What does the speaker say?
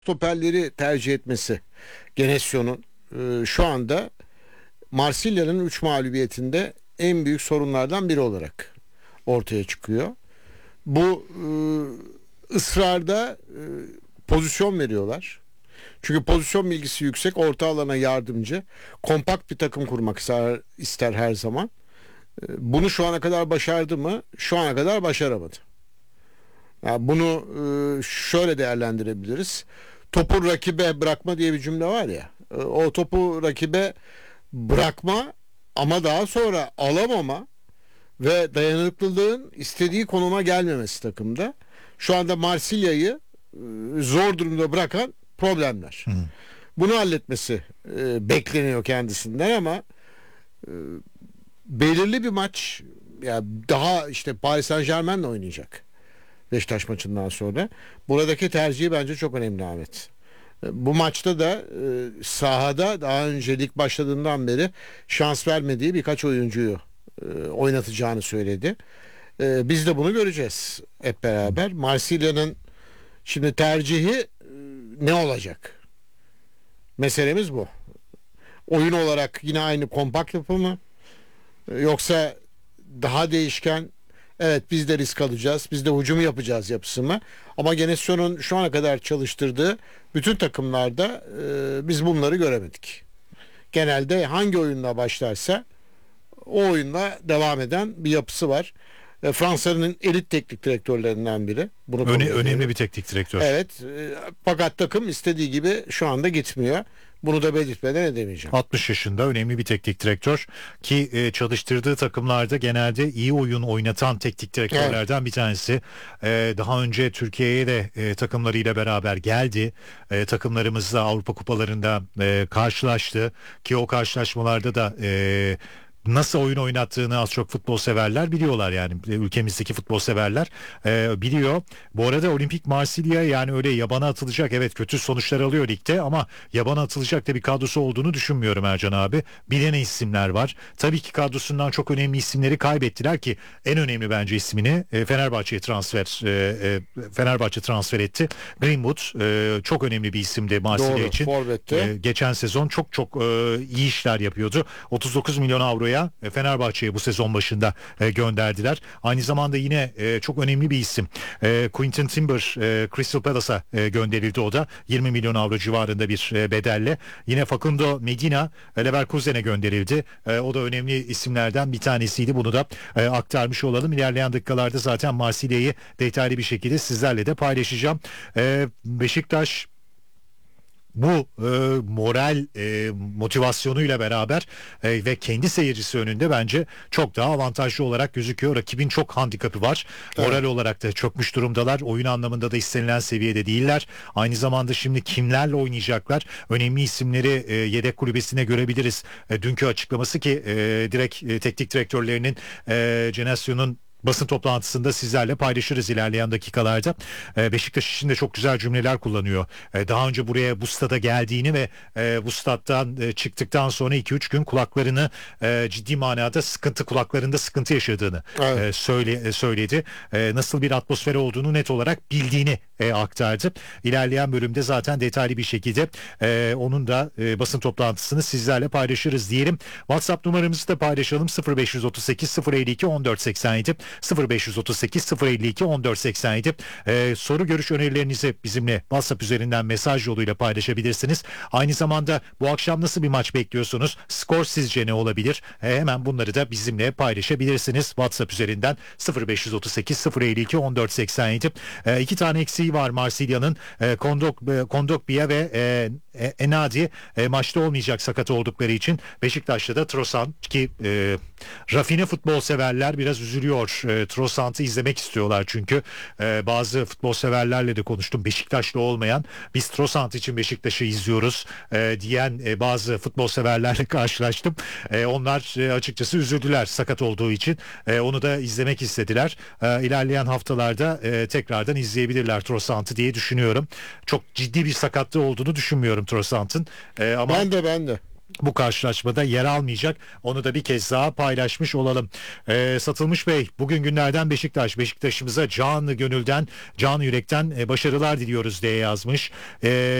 stoperleri tercih etmesi Genesio'nun şu anda Marsilya'nın 3 mağlubiyetinde en büyük sorunlardan biri olarak ortaya çıkıyor. Bu ısrarda pozisyon veriyorlar. Çünkü pozisyon bilgisi yüksek, orta alana yardımcı, kompakt bir takım kurmak ister her zaman. Bunu şu ana kadar başardı mı? Şu ana kadar başaramadı. Yani bunu şöyle değerlendirebiliriz. Topu rakibe bırakma diye bir cümle var ya. O topu rakibe bırakma ama daha sonra alamama ve dayanıklılığın istediği konuma gelmemesi takımda. Şu anda Marsilya'yı zor durumda bırakan problemler. Bunu halletmesi bekleniyor kendisinden ama belirli bir maç, ya daha işte Paris Saint-Germain'le oynayacak Beşiktaş maçından sonra. Buradaki tercihi bence çok önemli Ahmet. Bu maçta da sahada daha önce lig başladığından beri şans vermediği birkaç oyuncuyu oynatacağını söyledi. Biz de bunu göreceğiz hep beraber. Marsilya'nın şimdi tercihi ne olacak? Meselemiz bu. Oyun olarak yine aynı kompakt yapı mı? Yoksa daha değişken, evet biz de risk alacağız, biz de hücum yapacağız yapısı mı? Ama Genesio'nun şu ana kadar çalıştırdığı bütün takımlarda biz bunları göremedik. Genelde hangi oyunla başlarsa o oyunla devam eden bir yapısı var. Fransa'nın elit teknik direktörlerinden biri. Bunu önemli bir teknik direktör. Evet. Fakat takım istediği gibi şu anda gitmiyor. Bunu da belirtmeden edemeyeceğim. 60 yaşında önemli bir teknik direktör ki çalıştırdığı takımlarda genelde iyi oyun oynatan teknik direktörlerden bir tanesi. Daha önce Türkiye'ye de takımlarıyla beraber geldi. Takımlarımızla Avrupa Kupalarında karşılaştı ki o karşılaşmalarda da nasıl oyun oynattığını az çok futbol severler biliyorlar, yani ülkemizdeki futbol severler biliyor. Bu arada Olimpik Marsilya yani öyle yabana atılacak, evet kötü sonuçlar alıyor ligde ama yabana atılacak da bir kadrosu olduğunu düşünmüyorum Ercan abi. Bilinen isimler var. Tabii ki kadrosundan çok önemli isimleri kaybettiler ki en önemli bence ismini Fenerbahçe transfer etti. Greenwood çok önemli bir isimdi Marsilya için. Geçen sezon çok iyi işler yapıyordu. 39 milyon avroya Fenerbahçe'ye bu sezon başında gönderdiler. Aynı zamanda yine çok önemli bir isim. Quinton Timber Crystal Palace'a gönderildi o da. 20 milyon avro civarında bir bedelle. Yine Facundo Medina Leverkusen'e gönderildi. O da önemli isimlerden bir tanesiydi. Bunu da aktarmış olalım. İlerleyen dakikalarda zaten Marsilya'yı detaylı bir şekilde sizlerle de paylaşacağım. Beşiktaş bu moral motivasyonuyla beraber ve kendi seyircisi önünde bence çok daha avantajlı olarak gözüküyor. Rakibin çok handikapı var. Moral olarak da çökmüş durumdalar. Oyun anlamında da istenilen seviyede değiller. Aynı zamanda şimdi kimlerle oynayacaklar? Önemli isimleri yedek kulübesine görebiliriz. Dünkü açıklaması ki direkt teknik direktörlerinin Genesio'nun basın toplantısında sizlerle paylaşırız ilerleyen dakikalarda. Beşiktaş için de çok güzel cümleler kullanıyor. Daha önce buraya bu stada geldiğini ve bu stat'tan çıktıktan sonra 2-3 gün kulaklarını ciddi manada kulaklarında sıkıntı yaşadığını söyledi. Nasıl bir atmosfer olduğunu net olarak bildiğini aktardı. İlerleyen bölümde zaten detaylı bir şekilde onun da basın toplantısını sizlerle paylaşırız diyelim. WhatsApp numaramızı da paylaşalım. 0538 052 1487 0538 052 1487. Soru görüş önerilerinizi bizimle WhatsApp üzerinden mesaj yoluyla paylaşabilirsiniz. Aynı zamanda bu akşam nasıl bir maç bekliyorsunuz? Skor sizce ne olabilir? Hemen bunları da bizimle paylaşabilirsiniz WhatsApp üzerinden 0538 052 1487. İki tane eksiği var Marsilya'nın. Kondogbia ve Enadi maçta olmayacak sakat oldukları için. Beşiktaş'ta da Trossard ki rafine futbol severler biraz üzülüyor. Trossard'ı izlemek istiyorlar çünkü bazı futbol severlerle de konuştum. Beşiktaşlı olmayan, biz Trossard için Beşiktaş'ı izliyoruz diyen bazı futbol severlerle karşılaştım. Onlar açıkçası üzüldüler sakat olduğu için. Onu da izlemek istediler. İlerleyen haftalarda tekrardan izleyebilirler Trossard'ı diye düşünüyorum. Çok ciddi bir sakatlığı olduğunu düşünmüyorum Trossard'ın. Ama Ben de. bu karşılaşmada yer almayacak. Onu da bir kez daha paylaşmış olalım. Satılmış Bey, bugün günlerden Beşiktaş'ımıza canı gönülden, canı yürekten başarılar diliyoruz diye yazmış.